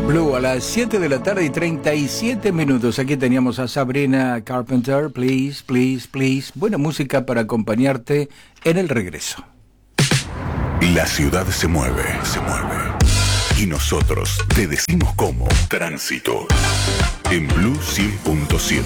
Blue a las 7 de la tarde y 37 minutos. Aquí teníamos a Sabrina Carpenter, Please, Please, Please. Buena música para acompañarte en el regreso. La ciudad se mueve. Y nosotros te decimos cómo. Tránsito. En Blue 100.7.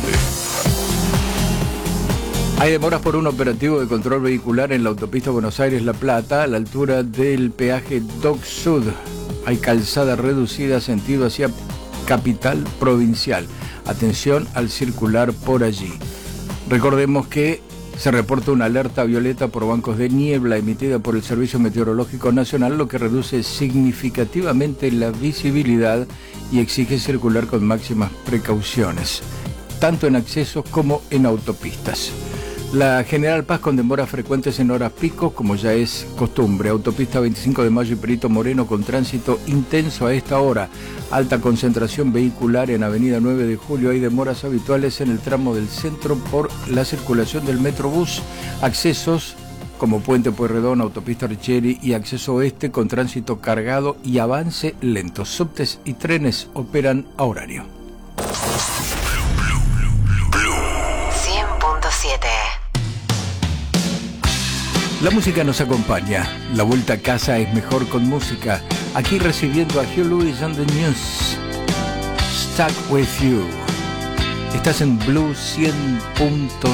Hay demoras por un operativo de control vehicular en la autopista Buenos Aires-La Plata, a la altura del peaje Dock Sud. Hay calzada reducida sentido hacia Capital Provincial. Atención al circular por allí. Recordemos que se reporta una alerta violeta por bancos de niebla emitida por el Servicio Meteorológico Nacional, lo que reduce significativamente la visibilidad y exige circular con máximas precauciones, tanto en accesos como en autopistas. La General Paz con demoras frecuentes en horas pico, como ya es costumbre. Autopista 25 de Mayo y Perito Moreno con tránsito intenso a esta hora. Alta concentración vehicular en Avenida 9 de Julio. Hay demoras habituales en el tramo del centro por la circulación del Metrobús. Accesos como Puente Pueyrredón, Autopista Richeri y acceso oeste con tránsito cargado y avance lento. Subtes y trenes operan a horario. Blue 100.7. La música nos acompaña. La vuelta a casa es mejor con música. Aquí recibiendo a Hugh Lewis and the News. Stuck with You. Estás en Blue 100.7.